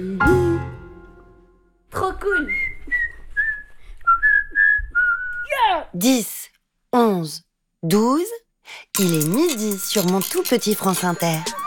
Trop cool. 10, 11, 12, il est midi sur mon tout petit France Inter.